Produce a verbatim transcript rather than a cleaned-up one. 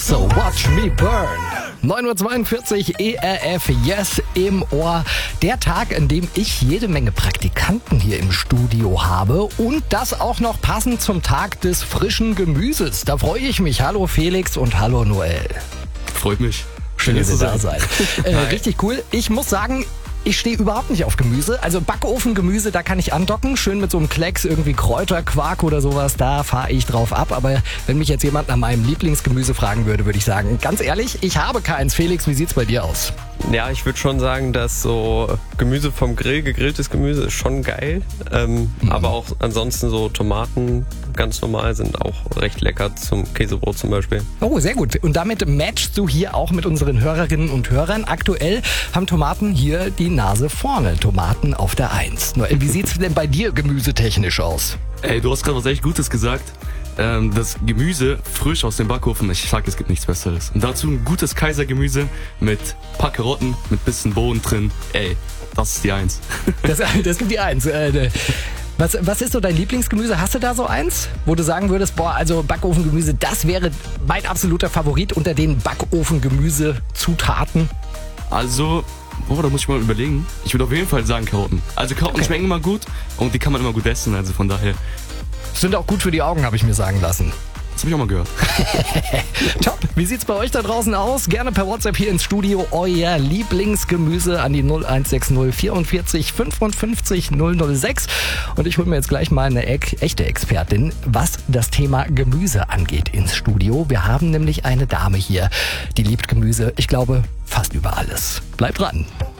So Watch Me Burn. neun Uhr zweiundvierzig E R F, Yes im Ohr. Der Tag, an dem ich jede Menge Praktikanten hier im Studio habe und das auch noch passend zum Tag des frischen Gemüses. Da freue ich mich. Hallo Felix und hallo Noel. Freut mich. Schön, dass ihr da seid. Äh, richtig cool. Ich muss sagen, ich stehe überhaupt nicht auf Gemüse. Also Backofengemüse, da kann ich andocken. Schön mit so einem Klecks, irgendwie Kräuterquark oder sowas, da fahre ich drauf ab. Aber wenn mich jetzt jemand nach meinem Lieblingsgemüse fragen würde, würde ich sagen, ganz ehrlich, ich habe keins. Felix, wie sieht's bei dir aus? Ja, ich würde schon sagen, dass so Gemüse vom Grill, gegrilltes Gemüse ist schon geil. Ähm, mhm. Aber auch ansonsten so Tomaten ganz normal sind auch recht lecker zum Käsebrot zum Beispiel. Oh, sehr gut. Und damit matchst du hier auch mit unseren Hörerinnen und Hörern. Aktuell haben Tomaten hier die Nase vorne. Tomaten auf der Eins. Noel, wie sieht's denn bei dir gemüsetechnisch aus? Ey, du hast gerade was echt Gutes gesagt. Ähm, das Gemüse frisch aus dem Backofen, ich sag, es gibt nichts Besseres. Und dazu ein gutes Kaisergemüse mit paar Karotten, mit bisschen Bohnen drin. Ey, das ist die Eins. Das, das gibt die Eins. Äh, was, was ist so dein Lieblingsgemüse? Hast du da so eins, wo du sagen würdest, boah, also Backofengemüse, das wäre mein absoluter Favorit unter den Backofengemüse-Zutaten? Also, boah, da muss ich mal überlegen. Ich würde auf jeden Fall sagen Karotten. Also Karotten okay. schmecken immer gut und die kann man immer gut essen, also von daher. Sind auch gut für die Augen, habe ich mir sagen lassen. Das habe ich auch mal gehört. Top. Wie sieht's bei euch da draußen aus? Gerne per WhatsApp hier ins Studio euer Lieblingsgemüse an die null eins sechs null vierundvierzig fünfundfünfzig null null sechs. Und ich hole mir jetzt gleich mal eine echte Expertin, was das Thema Gemüse angeht, ins Studio. Wir haben nämlich eine Dame hier, die liebt Gemüse, ich glaube, fast über alles. Bleibt dran.